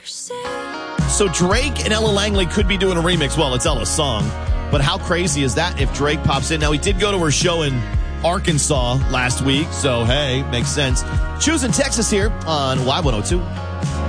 So Drake and Ella Langley could be doing a remix. Well, it's Ella's song. But how crazy is that if Drake pops in? Now, he did go to her show in Arkansas last week. So, hey, makes sense. Choosing Texas here on Y102.